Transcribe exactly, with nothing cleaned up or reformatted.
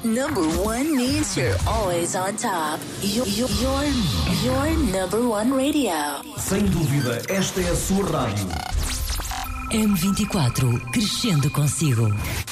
number one means you're always on top. Your, your, your number one radio. Sem dúvida, esta é a sua rádio. M vinte e quatro, crescendo consigo.